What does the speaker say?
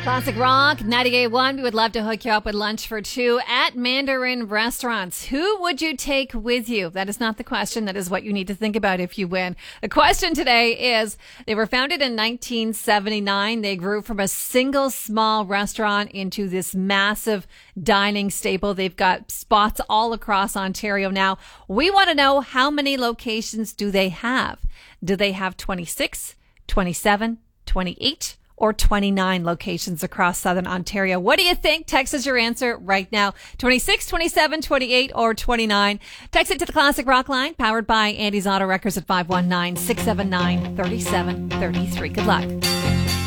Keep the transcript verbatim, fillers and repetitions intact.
Classic Rock, ninety-eight point one. We would love to hook you up with lunch for two at Mandarin Restaurants. Who would you take with you? That is not the question. That is what you need to think about if you win. The question today is, they were founded in nineteen seventy-nine. They grew from a single small restaurant into this massive dining staple. They've got spots all across Ontario now. We want to know, how many locations do they have? Do they have twenty-six, twenty-seven, twenty-eight, or twenty-nine locations across Southern Ontario? What do you think? Text us your answer right now. twenty-six, twenty-seven, twenty-eight, or twenty-nine. Text it to the Classic Rock line, powered by Andy's Auto Records at five one nine, six seven nine, three seven three three. Good luck.